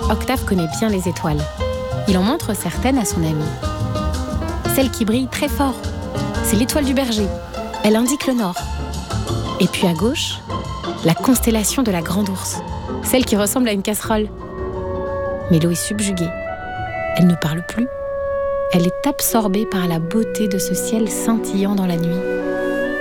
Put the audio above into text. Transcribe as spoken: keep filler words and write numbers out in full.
Octave connaît bien les étoiles. Il en montre certaines à son ami. Celle qui brille très fort, c'est l'étoile du berger. Elle indique le nord. Et puis à gauche, la constellation de la Grande Ourse, celle qui ressemble à une casserole. Mélo est subjuguée. Elle ne parle plus. Elle est absorbée par la beauté de ce ciel scintillant dans la nuit.